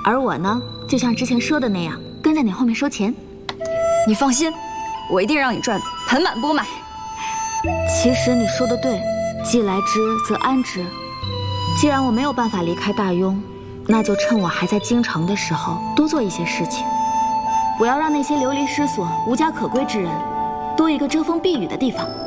而我呢，就像之前说的那样，跟在你后面收钱。 你放心，我一定让你赚得盆满钵满。 其实你说的对，既来之则安之。既然我没有办法离开大庸，那就趁我还在京城的时候多做一些事情。我要让那些流离失所、无家可归之人多一个遮风避雨的地方。